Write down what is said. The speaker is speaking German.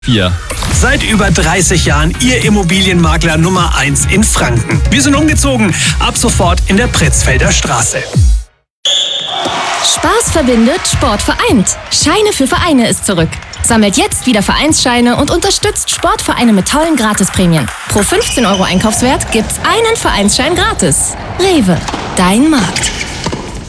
4. Seit über 30 Jahren Ihr Immobilienmakler Nummer 1 in Franken. Wir sind umgezogen, ab sofort in der Pritzfelder Straße. Spaß verbindet, Sport vereint. Scheine für Vereine ist zurück. Sammelt jetzt wieder Vereinsscheine und unterstützt Sportvereine mit tollen Gratisprämien. Pro 15 € Einkaufswert gibt's einen Vereinsschein gratis. Rewe, dein Markt.